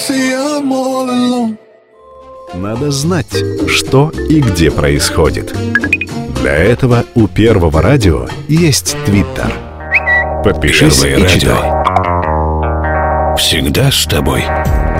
Надо знать, что и где происходит. Для этого у Первого радио есть Твиттер. Подпишись и читай. Всегда с тобой.